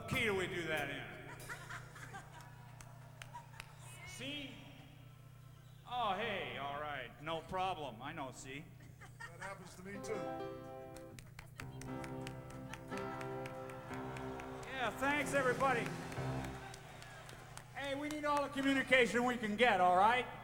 key do we do that in? C? Oh, hey, all right. No problem. I know C. That happens to me too. Yeah, thanks, everybody. Hey, we need all the communication we can get, all right?